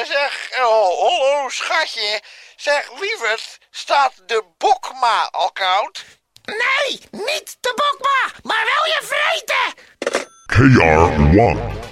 Zeg, hallo schatje. Zeg, lieverd, staat de Bokma al koud? Nee, niet de Bokma, maar wel je vreten! KR1